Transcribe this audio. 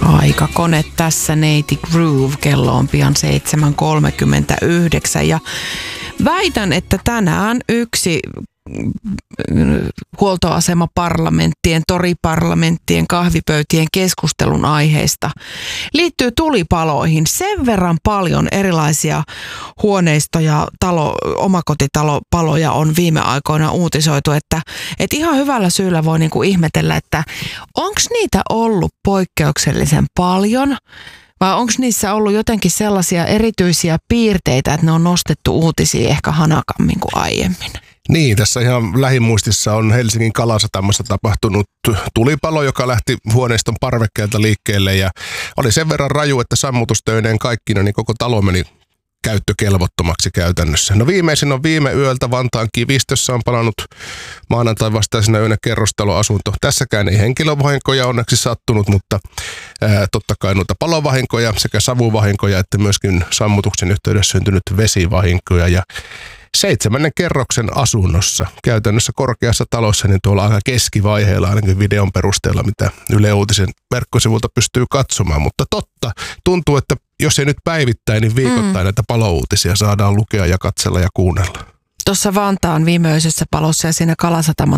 Aikakone tässä, Neiti Groove. Kello on pian 7.39 ja väitän, että tänään yksi huoltoasemaparlamenttien, toriparlamenttien, kahvipöytien keskustelun aiheista liittyy tulipaloihin. Sen verran paljon erilaisia huoneistoja, omakotitalopaloja on viime aikoina uutisoitu, että ihan hyvällä syyllä voi niinku ihmetellä, että onko niitä ollut poikkeuksellisen paljon vai onko niissä ollut jotenkin sellaisia erityisiä piirteitä, että ne on nostettu uutisiin ehkä hanakammin kuin aiemmin. Niin, tässä ihan lähimuistissa on Helsingin Kalasatamassa tapahtunut tulipalo, joka lähti huoneiston parvekkeelta liikkeelle ja oli sen verran raju, että sammutustöineen kaikkina niin koko talo meni käyttökelvottomaksi käytännössä. No viimeisin on viime yöltä Vantaan Kivistössä on palannut maanantai vastaisena yönä kerrostaloasunto. Tässäkään ei henkilövahinkoja onneksi sattunut, mutta totta kai noita palovahinkoja sekä savuvahinkoja että myöskin sammutuksen yhteydessä syntynyt vesivahinkoja ja 7. kerroksen asunnossa, käytännössä korkeassa talossa, niin tuolla aika keskivaiheella ainakin videon perusteella, mitä Yle Uutisen verkkosivulta pystyy katsomaan. Mutta totta, tuntuu, että jos ei nyt päivittäin, niin viikoittain näitä palouutisia saadaan lukea ja katsella ja kuunnella. Tuossa Vantaan viimeisessä palossa ja siinä Kalasataman